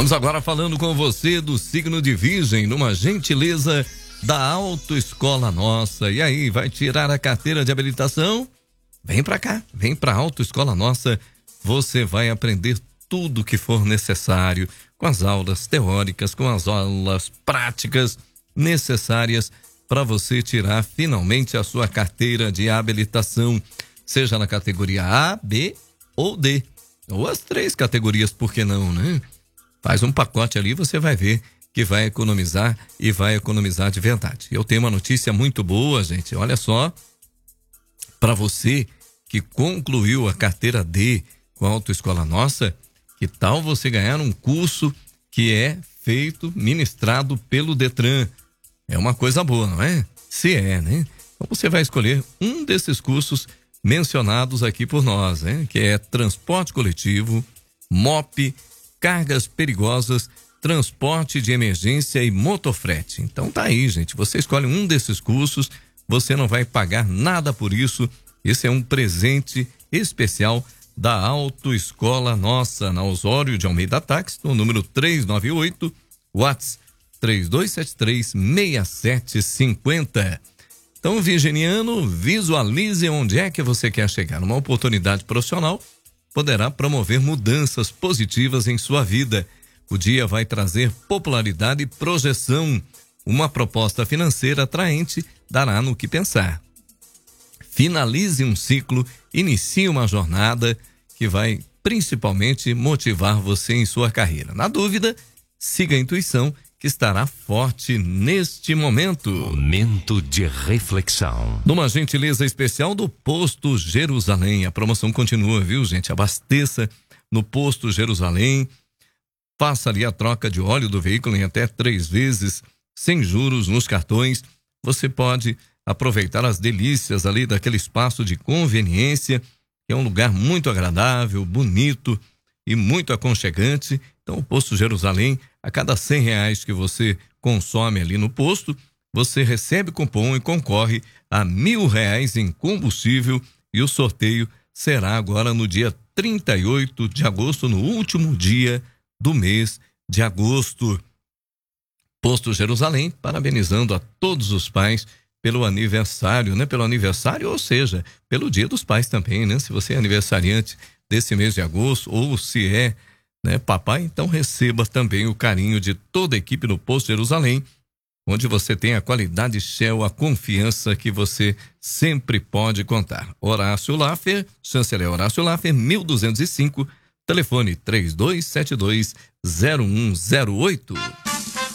Vamos agora falando com você do signo de Virgem, numa gentileza da Autoescola Nossa. E aí, vai tirar a carteira de habilitação? Vem pra cá, vem pra Autoescola Nossa. Você vai aprender tudo que for necessário, com as aulas teóricas, com as aulas práticas necessárias para você tirar finalmente a sua carteira de habilitação, seja na categoria A, B ou D, ou as 3 categorias, por que não, né? Faz um pacote ali, você vai ver que vai economizar e vai economizar de verdade. Eu tenho uma notícia muito boa, gente, olha só, para você que concluiu a carteira D com a Autoescola Nossa, que tal você ganhar um curso que é feito, ministrado pelo Detran? É uma coisa boa, não é? Se é, né? Então você vai escolher um desses cursos mencionados aqui por nós, né? Que é transporte coletivo, MOP, cargas perigosas, transporte de emergência e motofrete. Então tá aí, gente. Você escolhe um desses cursos, você não vai pagar nada por isso. Esse é um presente especial da Autoescola Nossa, na Osório de Almeida Táxi, no número 398, WhatsApp 3273-6750. Então, virginiano, visualize onde é que você quer chegar. Uma oportunidade profissional poderá promover mudanças positivas em sua vida. O dia vai trazer popularidade e projeção. Uma proposta financeira atraente dará no que pensar. Finalize um ciclo, inicie uma jornada que vai principalmente motivar você em sua carreira. Na dúvida, siga a intuição que estará forte neste momento. Momento de reflexão. Numa gentileza especial do Posto Jerusalém. A promoção continua, viu, gente? Abasteça no Posto Jerusalém. Faça ali a troca de óleo do veículo em até 3 vezes, sem juros nos cartões. Você pode aproveitar as delícias ali daquele espaço de conveniência, que é um lugar muito agradável, bonito e muito aconchegante. Então, o Posto Jerusalém, a cada R$100 que você consome ali no posto, você recebe cupom e concorre a R$1.000 em combustível, e o sorteio será agora no dia 38 de agosto, no último dia do mês de agosto. Posto Jerusalém, parabenizando a todos os pais pelo aniversário, né? Pelo aniversário, ou seja, pelo Dia dos Pais também, né? Se você é aniversariante desse mês de agosto, ou se é, né, papai, então receba também o carinho de toda a equipe no Posto Jerusalém, onde você tem a qualidade Shell, a confiança que você sempre pode contar. Horácio Laffer, chanceler Horácio Laffer, 1205, telefone 3272-0108.